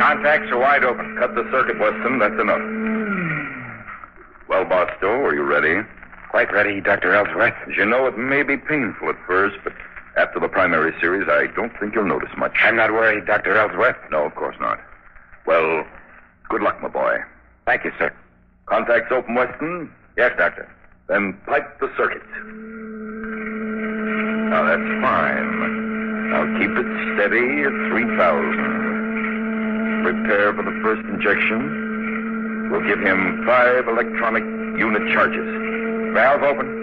Contacts are wide open. Cut the circuit, Weston. That's enough. Well, Barstow, are you ready? Quite ready, Dr. Ellsworth. As you know, it may be painful at first, but after the primary series, I don't think you'll notice much. I'm not worried, Dr. Ellsworth. No, of course not. Well, good luck, my boy. Thank you, sir. Contacts open, Weston? Yes, Doctor. Then pipe the circuit. Now, that's fine. Now, keep it steady at 3,000. Prepare for the first injection. We'll give him 5 electronic unit charges. Valve open.